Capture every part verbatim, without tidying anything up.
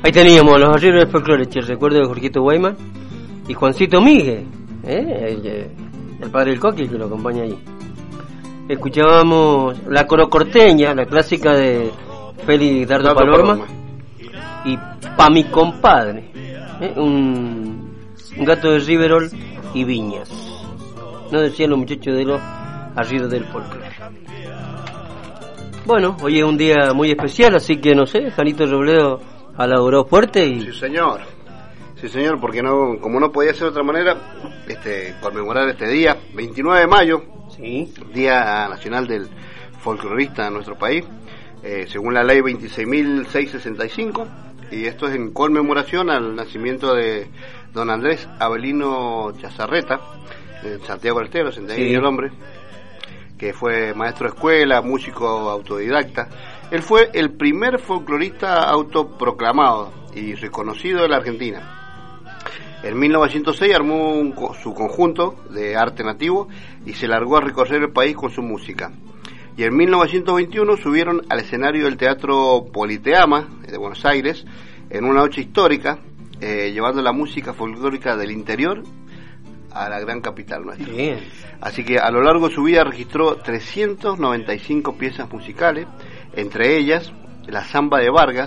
Ahí teníamos los arrieros del folclore, el recuerdo de Jorgito Guayman y Juancito Miguel, ¿eh? el, el padre del coqui que lo acompaña ahí. Escuchábamos la corocorteña, la clásica de Félix Dardo Palorma, y Pa' mi compadre, ¿eh? un, un gato de Riverol y Viñas. No decían los muchachos de los arrieros del folclore. Bueno, hoy es un día muy especial, así que no sé, Janito Robledo alaboró fuerte y... Sí, señor. Sí, señor, porque no, como no podía ser de otra manera, este, conmemorar este día, veintinueve de mayo, sí, Día Nacional del Folclorista en nuestro país, eh, según la ley veintiséis mil seiscientos sesenta y cinco, y esto es en conmemoración al nacimiento de don Andrés Avelino Chazarreta, en Santiago del Estero, centenario sí. el hombre, que fue maestro de escuela, músico autodidacta. Él fue el primer folclorista autoproclamado y reconocido de la Argentina. En mil novecientos seis armó un, su conjunto de arte nativo y se largó a recorrer el país con su música. Y en mil novecientos veintiuno subieron al escenario del Teatro Politeama de Buenos Aires en una noche histórica, eh, llevando la música folclórica del interior a la gran capital nuestra. Bien. Así que a lo largo de su vida registró trescientas noventa y cinco piezas musicales, entre ellas la Zamba de Vargas,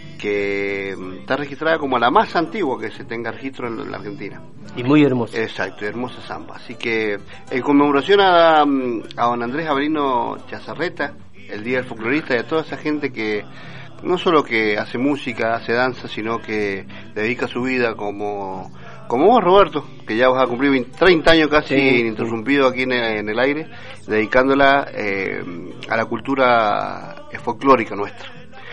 que está registrada como la más antigua que se tenga registro en la Argentina. Y muy hermosa. Exacto, hermosa samba. Así que en conmemoración a, a don Andrés Avelino Chazarreta, el Día del Folclorista, y a toda esa gente que no solo que hace música, hace danza, sino que dedica su vida como... Como vos, Roberto, que ya vas a cumplir treinta años casi sí, ininterrumpido aquí en el, en el aire, dedicándola eh, a la cultura folclórica nuestra.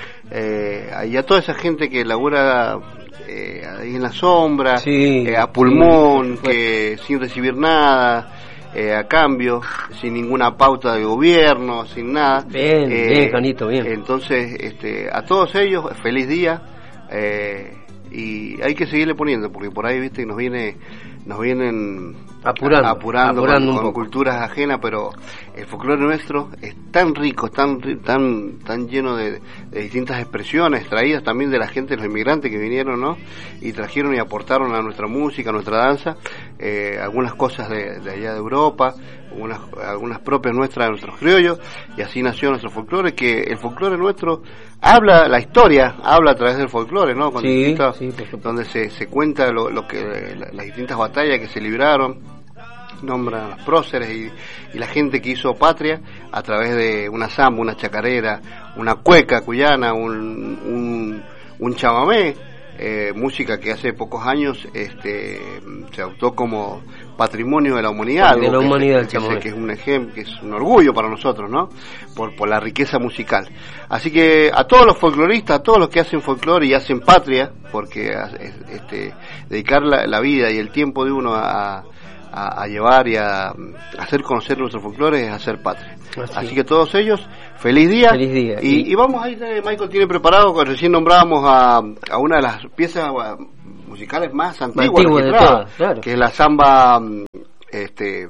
Eh, y a toda esa gente que labora eh, ahí en la sombra, sí, eh, a pulmón, sí, que sin recibir nada, eh, a cambio, sin ninguna pauta de gobierno, sin nada. Bien, eh, bien, Janito, bien. Entonces, este, a todos ellos, feliz día. Eh, y hay que seguirle poniendo, porque por ahí, viste, nos viene nos vienen apurando, apurando, apurando con, con culturas ajenas, pero el folclore nuestro es tan rico, tan tan tan lleno de, de distintas expresiones traídas también de la gente, los inmigrantes que vinieron, ¿no? Y trajeron y aportaron a nuestra música, a nuestra danza, eh, algunas cosas de, de allá de Europa, algunas, algunas propias nuestras de nuestros criollos, y así nació nuestro folclore, que el folclore nuestro habla, la historia habla a través del folclore, ¿no? Cuando sí, está, sí, donde se, se cuenta lo, lo que las distintas batallas que se libraron, nombran los próceres y, y la gente que hizo patria a través de una samba, una chacarera, una cueca cuyana, un, un, un chamamé, eh, música que hace pocos años este, se adoptó como patrimonio de la humanidad, de la humanidad, que, que, que es un ejemplo, que es un orgullo para nosotros, ¿no? Por, por la riqueza musical. Así que a todos los folcloristas, a todos los que hacen folclore y hacen patria, porque este, dedicar la, la vida y el tiempo de uno a, a, a llevar y a, a hacer conocer nuestro folclore es hacer patria. Así, Así que todos ellos, feliz día. Feliz día. Y, y vamos ahí, Michael tiene preparado, que recién nombrábamos a, a una de las piezas musicales más antiguas, Antigua de todas, claro, que es la samba este,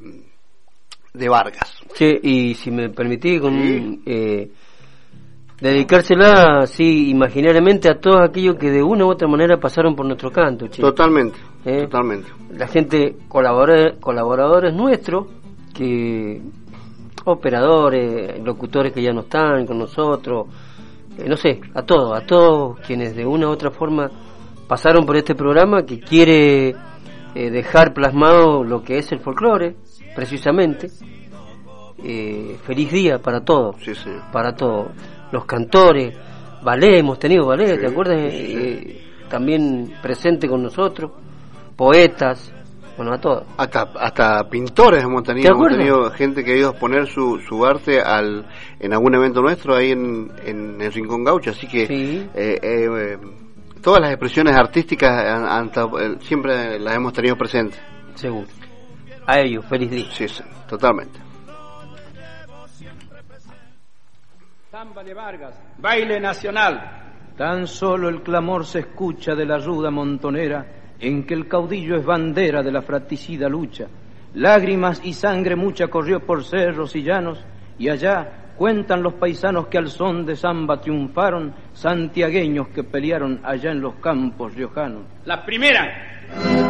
de Vargas. Sí, y si me permitís, con sí. eh, dedicársela así imaginariamente a todos aquellos que de una u otra manera pasaron por nuestro canto, che. Totalmente, ¿Eh? totalmente. La gente, colaboradores, colaboradores nuestros, que operadores, locutores que ya no están con nosotros, eh, no sé, a todos, a todos quienes de una u otra forma pasaron por este programa que quiere eh, dejar plasmado lo que es el folclore, precisamente. Eh, feliz día para todos, sí, sí. para todos. Los cantores, ballet, hemos tenido ballet, sí, ¿te acuerdas? Sí, sí. Eh, también presente con nosotros, poetas, bueno, a todos. Hasta hasta pintores hemos tenido, hemos tenido gente que ha ido a exponer su, su arte al en algún evento nuestro ahí en, en el Rincón Gaucho, así que sí. eh, eh, todas las expresiones artísticas han, han, siempre las hemos tenido presentes. Seguro. A ellos, feliz día. Sí, sí, totalmente. Samba de Vargas, baile nacional. Tan solo el clamor se escucha de la ruda montonera, en que el caudillo es bandera de la fratricida lucha. Lágrimas y sangre mucha corrió por cerros y llanos, y allá, Cuentan los paisanos que al son de samba triunfaron santiagueños que pelearon allá en los campos riojanos. La primera